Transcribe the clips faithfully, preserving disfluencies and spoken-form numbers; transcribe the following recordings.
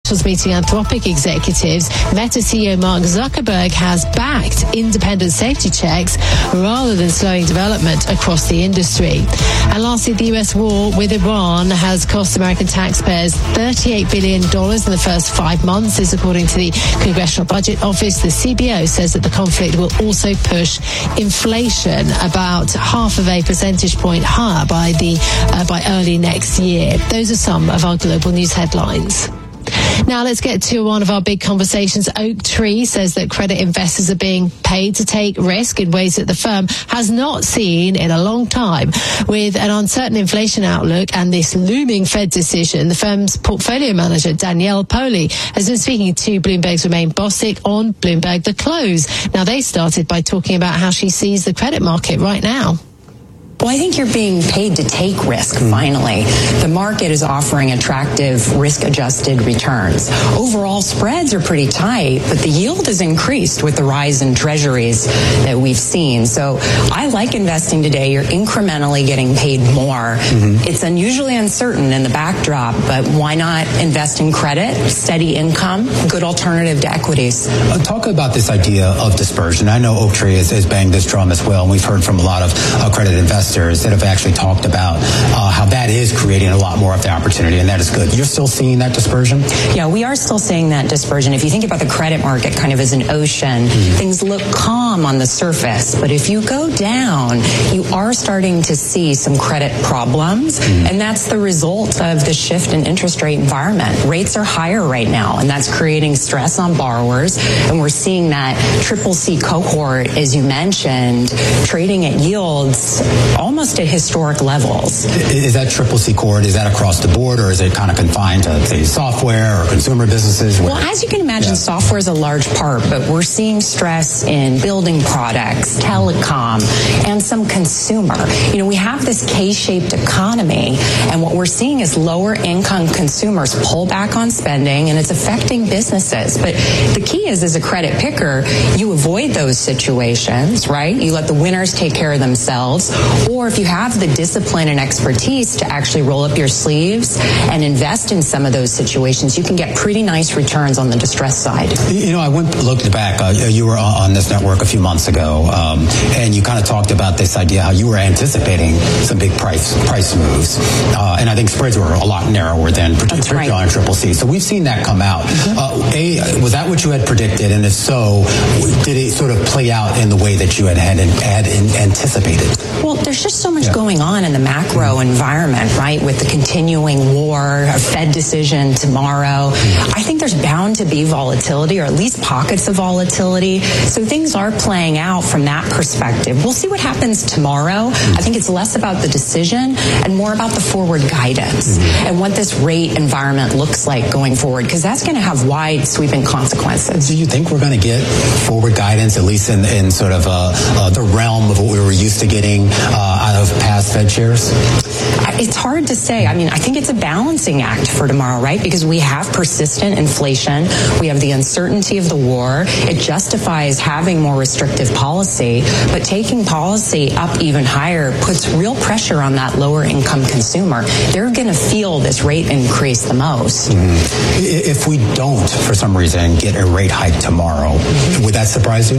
officials meeting Anthropic executives, Meta C E O Mark Zuckerberg has backed independent safety checks rather than slowing development across the industry. And lastly, the U S war with Iran has cost American taxpayers thirty-eight billion dollars in the first five months. This according to the Congressional Budget Office. The C B O says that the conflict will also push inflation about half of a percentage point higher by the uh, by early next year. Those are some of our global news headlines. Now let's get to one of our big conversations. Oaktree says that credit investors are being paid to take risk in ways that the firm has not seen in a long time. With an uncertain inflation outlook and this looming Fed decision, the firm's portfolio manager, Danielle Poli, has been speaking to Bloomberg's Romain Bostic on Bloomberg The Close. Now, they started by talking about how she sees the credit market right now. Well, I think you're being paid to take risk, finally. The market is offering attractive risk-adjusted returns. Overall, spreads are pretty tight, but the yield has increased with the rise in treasuries that we've seen. So I like investing today. You're incrementally getting paid more. Mm-hmm. It's unusually uncertain in the backdrop, but why not invest in credit, steady income, good alternative to equities? Uh, talk about this idea of dispersion. I know Oaktree has, has banged this drum as well, and we've heard from a lot of uh, credit investors that have actually talked about uh, how that is creating a lot more of the opportunity, and that is good. You're still seeing that dispersion? Yeah, we are still seeing that dispersion. If you think about the credit market kind of as an ocean, mm-hmm. things look calm on the surface, but if you go down, you are starting to see some credit problems, mm-hmm. and that's the result of the shift in interest rate environment. Rates are higher right now, and that's creating stress on borrowers, and we're seeing that triple C cohort, as you mentioned, trading at yields almost at historic levels. Is that triple C cohort, is that across the board, or is it kind of confined to, say, software or consumer businesses? Well, as you can imagine, yeah. software is a large part, but we're seeing stress in building products, telecom, and some consumer. You know, we have this K-shaped economy, and what we're seeing is lower income consumers pull back on spending, and it's affecting businesses. But the key is, as a credit picker, you avoid those situations, right? You let the winners take care of themselves. Or if you have the discipline and expertise to actually roll up your sleeves and invest in some of those situations, you can get pretty nice returns on the distressed side. You know, I went looked back. Uh, you were on this network a few months ago, um, and you kind of talked about this idea how you were anticipating some big price price moves, uh, and I think spreads were a lot narrower than particularly right. on Triple C. So we've seen that come out. Mm-hmm. Uh, a, was that what you had predicted, and if so, did it sort of play out in the way that you had had, had anticipated? Well, there's just so much yeah. going on in the macro environment, right, with the continuing war, a Fed decision tomorrow. I think there's bound to be volatility, or at least pockets of volatility. So things are playing out from that perspective. We'll see what happens tomorrow. I think it's less about the decision and more about the forward guidance mm-hmm. and what this rate environment looks like going forward, because that's going to have wide sweeping consequences. Do you think we're going to get forward guidance, at least in, in sort of uh, uh, the realm of what we were used to getting uh, out of past Fed chairs? It's hard to say. I mean, I think it's a balancing act for tomorrow, right? Because we have persistent inflation. We have the uncertainty of the war. It justifies having more restrictive policy, but taking policy up even higher puts real pressure on that lower income consumer. They're going to feel this rate increase the most. Mm-hmm. If we don't, for some reason, get a rate hike tomorrow, mm-hmm. would that surprise you?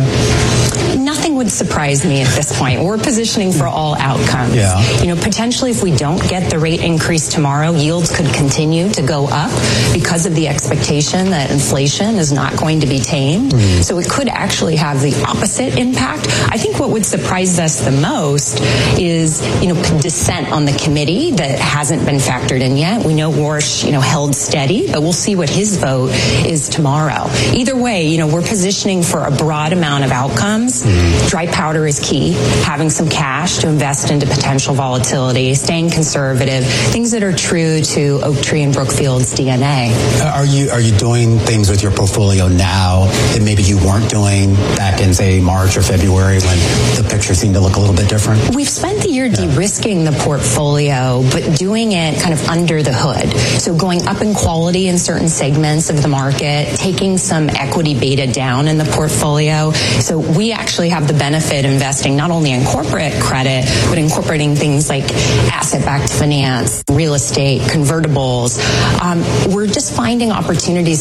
Nothing would surprise me at this point. We're positioning for all outcomes. Yeah. You know, potentially if we don't get the rate increase tomorrow, yields could continue to go up because of the expectation that inflation is not going to be tamed. Mm-hmm. So it could actually have the opposite impact. I think what would surprise us the most is, you know, dissent on the committee that hasn't been factored in yet. We know Warsh, you know, held steady, but we'll see what his vote is tomorrow. Either way, you know, we're positioning for a broad amount of outcomes. Mm-hmm. Dry powder is key. Having some cash to invest into potential volatility, staying conservative, things that are true to Oaktree and Brookfield's D N A. Are you are you doing things with your portfolio now that maybe you weren't doing back in, say, March or February when the picture seemed to look a little bit different? We've spent the year yeah. de-risking the portfolio, but doing it kind of under the hood. So going up in quality in certain segments of the market, taking some equity beta down in the portfolio. So we actually have the benefit of investing not only in corporate credit, but incorporating things like asset-backed finance, real estate, convertibles. Um, we're just finding opportunities